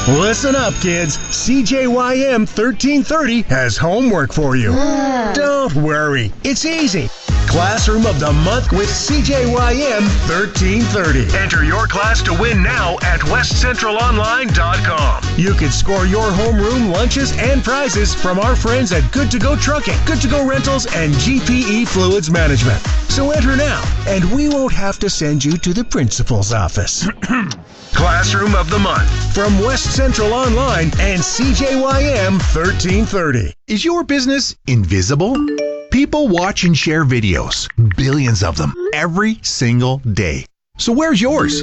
Listen up, kids. CJYM 1330 has homework for you. Don't worry. It's easy. Classroom of the Month with CJYM 1330. Enter your class to win now at westcentralonline.com. You can score your homeroom lunches and prizes from our friends at Good To Go Trucking, Good To Go Rentals, and GPE Fluids Management. So enter now, and we won't have to send you to the principal's office. Classroom of the Month from West Central Online and CJYM 1330. Is your business invisible? People watch and share videos, billions of them, every single day. So where's yours?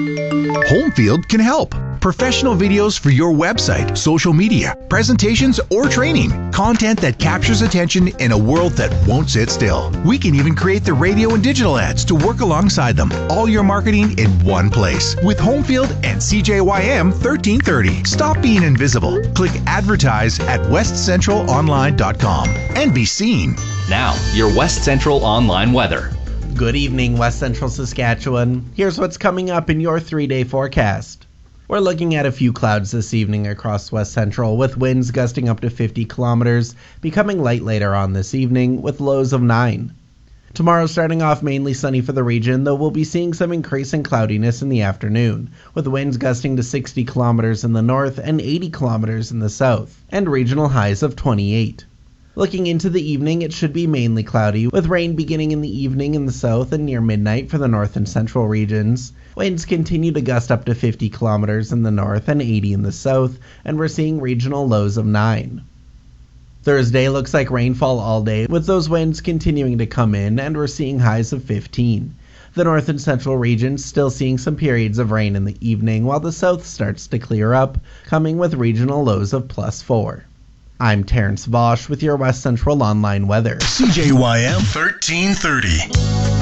Homefield can help. Professional videos for your website, social media, presentations, or training. Content that captures attention in a world that won't sit still. We can even create the radio and digital ads to work alongside them. All your marketing in one place. With Homefield and CJYM 1330. Stop being invisible. Click advertise at westcentralonline.com and be seen. Now, your West Central Online weather. Good evening, West Central Saskatchewan. Here's what's coming up in your 3-day forecast. We're looking at a few clouds this evening across West Central, with winds gusting up to 50 kilometers, becoming light later on this evening, with lows of 9. Tomorrow starting off mainly sunny for the region, though we'll be seeing some increase in cloudiness in the afternoon, with winds gusting to 60 kilometers in the north and 80 kilometers in the south, and regional highs of 28. Looking into the evening, it should be mainly cloudy, with rain beginning in the evening in the south and near midnight for the north and central regions. Winds continue to gust up to 50 kilometers in the north and 80 in the south, and we're seeing regional lows of 9. Thursday looks like rainfall all day, with those winds continuing to come in, and we're seeing highs of 15. The north and central regions still seeing some periods of rain in the evening, while the south starts to clear up, coming with regional lows of +4. I'm Terrence Vosch with your West Central Online weather. CJYM 1330.